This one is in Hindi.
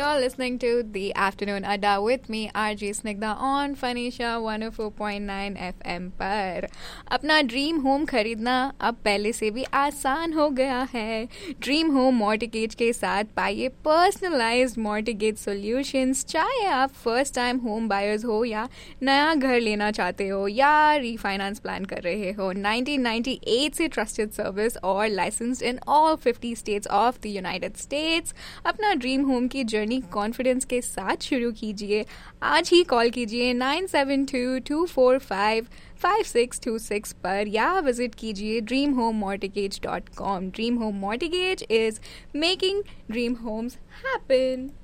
you're listening to The Afternoon Adda with me, RJ Snigdha on Fanisha 104.9 FM पर। अपना ड्रीम होम खरीदना अब पहले से भी आसान हो गया है। ड्रीम होम मॉर्टगेज के साथ पाइए पर्सनलाइज्ड मॉर्टगेज सॉल्यूशंस। चाहे आप फर्स्ट टाइम होम बायर्स हो या नया घर लेना चाहते हो या रीफाइनेंस प्लान कर रहे हो, 1998 से ट्रस्टेड सर्विस और licensed in all 50 states of the United states. अपना ड्रीम होम की जर्नी कॉन्फिडेंस के साथ शुरू कीजिए। आज ही कॉल कीजिए 9722455626 पर या विजिट कीजिए dreamhomemortgage.com। Dream home mortgage is making dream Holmes happen.